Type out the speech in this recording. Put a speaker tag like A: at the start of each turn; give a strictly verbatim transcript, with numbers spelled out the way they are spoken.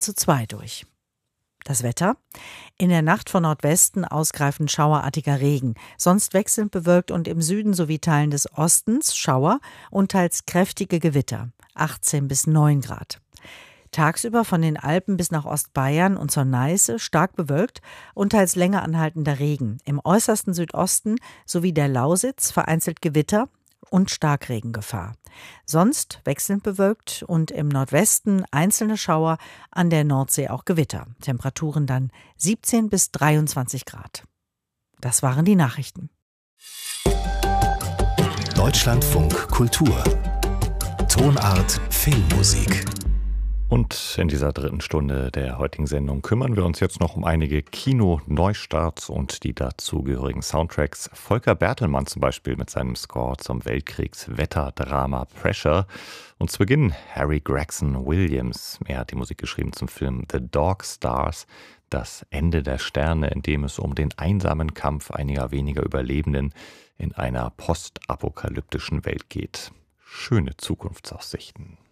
A: zu zwei durch. Das Wetter? In der Nacht von Nordwesten ausgreifend schauerartiger Regen, sonst wechselnd bewölkt und im Süden sowie Teilen des Ostens Schauer und teils kräftige Gewitter, achtzehn bis neun Grad. Tagsüber von den Alpen bis nach Ostbayern und zur Neiße stark bewölkt und teils länger anhaltender Regen. Im äußersten Südosten sowie der Lausitz vereinzelt Gewitter und Starkregengefahr. Sonst wechselnd bewölkt und im Nordwesten einzelne Schauer, an der Nordsee auch Gewitter. Temperaturen dann siebzehn bis dreiundzwanzig Grad. Das waren die Nachrichten.
B: Deutschlandfunk Kultur. Tonart Filmmusik.
C: Und in dieser dritten Stunde der heutigen Sendung kümmern wir uns jetzt noch um einige Kino-Neustarts und die dazugehörigen Soundtracks. Volker Bertelmann zum Beispiel mit seinem Score zum Weltkriegswetterdrama Pressure. Und zu Beginn Harry Gregson Williams. Er hat die Musik geschrieben zum Film The Dog Stars, das Ende der Sterne, in dem es um den einsamen Kampf einiger weniger Überlebenden in einer postapokalyptischen Welt geht. Schöne Zukunftsaussichten.